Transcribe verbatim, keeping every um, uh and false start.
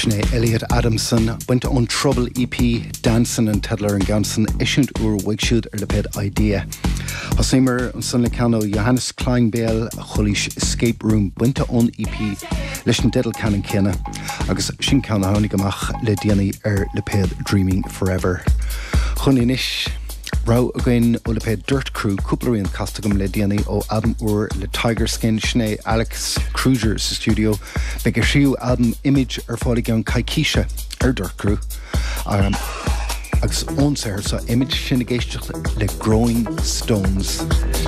Sinead Elliot Adamson buinte ón Trouble E P Dancing and Tedler and Ganson isisiúnt úr wigsúd ar le ped idea. Has éimear an san le cano Johannes Kleinbell a cholis Escape Room buinte ón E P leis an dedal canan céine agus sin cana hánig amach le déanaí ar le ped Dreaming Forever. Chun inis Rau again o le ped Dirt Crew cúplaíon castagam le déanaí ó Adam úr le Tiger Skin Sinead Alex Cruiser sa studio be go siú Adam Image ar fádig an Kaikisha ar Dirt Crew um, agus ón sair sa Image sin a géisteach le Growing Stones.